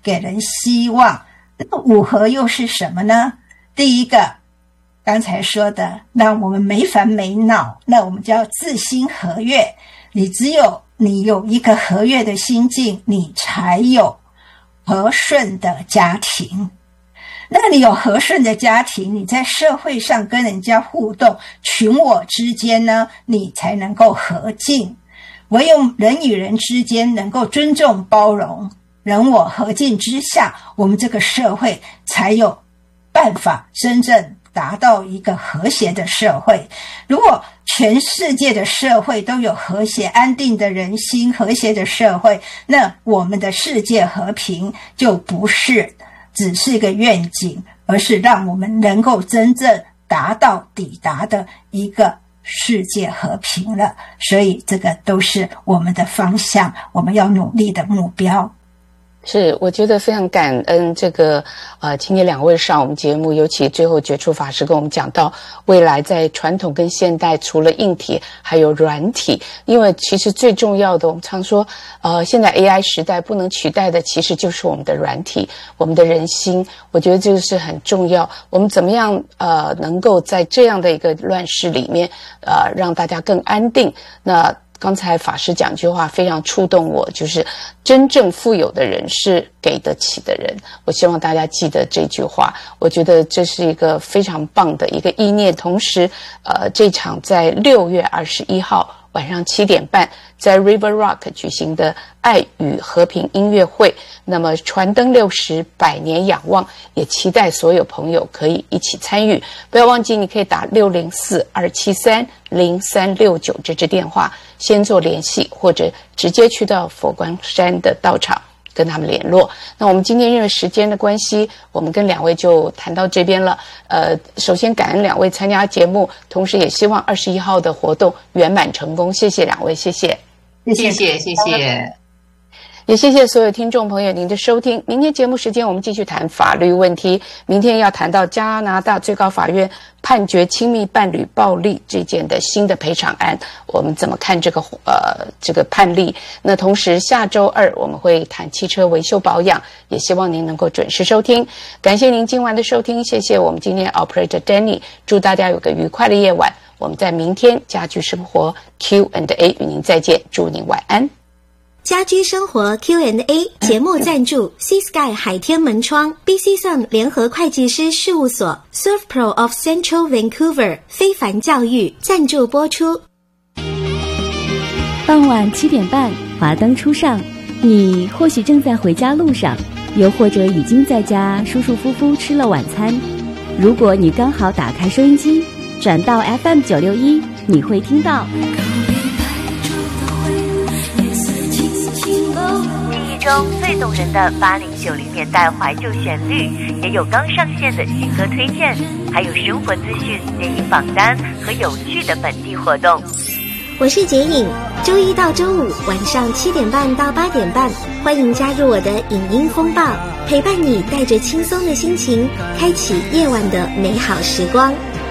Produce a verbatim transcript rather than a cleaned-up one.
给人希望。那五和又是什么呢？第一个，刚才说的，让我们没烦没恼，那我们叫自心和悦。你只有你有一个和悦的心境，你才有和顺的家庭。那你有和顺的家庭，你在社会上跟人家互动，群我之间呢，你才能够和敬。唯有人与人之间能够尊重包容，人我和敬之下，我们这个社会才有办法真正达到一个和谐的社会。如果全世界的社会都有和谐安定的人心，和谐的社会，那我们的世界和平就不是只是一个愿景，而是让我们能够真正达到抵达的一个世界和平了。所以这个都是我们的方向，我们要努力的目标。 是，我觉得非常感恩这个呃，今天两位上我们节目，尤其最后觉处法师跟我们讲到未来在传统跟现代除了硬体还有软体，因为其实最重要的，我们常说呃，现在 A I 时代不能取代的其实就是我们的软体，我们的人心，我觉得这个是很重要。我们怎么样呃，能够在这样的一个乱世里面呃，让大家更安定。那刚才法师讲句话非常触动我，就是真正富有的人是给得起的人。我希望大家记得这句话，我觉得这是一个非常棒的一个意念。同时呃，这场在六月二十一号晚上七点半在 River Rock 举行的爱与和平音乐会，那么传灯六十百年仰望，也期待所有朋友可以一起参与。不要忘记你可以打六零四二七三零三六九这支电话先做联系，或者直接去到佛光山的道场跟他们联络。那我们今天因为时间的关系，我们跟两位就谈到这边了。呃，首先感恩两位参加节目，同时也希望二十一号的活动圆满成功。谢谢两位，谢谢， 谢谢，谢谢。 也谢谢所有听众朋友您的收听。明天节目时间我们继续谈法律问题，明天要谈到加拿大最高法院判决亲密伴侣暴力这件的新的赔偿案，我们怎么看这个呃这个判例。那同时下周二我们会谈汽车维修保养，也希望您能够准时收听。感谢您今晚的收听，谢谢我们今天 Operator Danny， 祝大家有个愉快的夜晚。我们在明天家居生活 Q and A 与您再见，祝您晚安。 家居生活 Q and A 节目赞助 Sea Sky 海天门窗 B C Sung 联合会计师事务所 ServPro of Central Vancouver 非凡教育赞助播出。 傍晚七点半，华灯初上，你或许正在回家路上，又或者已经在家舒舒服服吃了晚餐。如果你刚好打开收音机，转到 F M 九六一，你会听到中最动人的八零九零年代怀旧旋律，也有刚上线的新歌推荐，还有生活资讯、电影榜单和有趣的本地活动。 我是杰颖，周一到周五晚上七点半到八点半，欢迎加入我的影音风暴，陪伴你带着轻松的心情，开启夜晚的美好时光。